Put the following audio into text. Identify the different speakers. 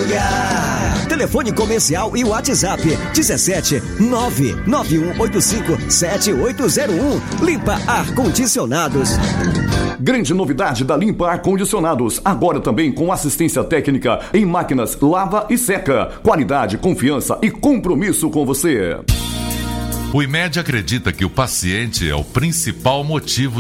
Speaker 1: lugar. Telefone comercial e WhatsApp 17 99185 7801. Limpa Ar-Condicionados.
Speaker 2: Grande novidade da Limpa Ar-Condicionados, agora também com assistência técnica em máquinas lava e seca. Qualidade, confiança e compromisso com você.
Speaker 3: O IMED acredita que o paciente é o principal motivo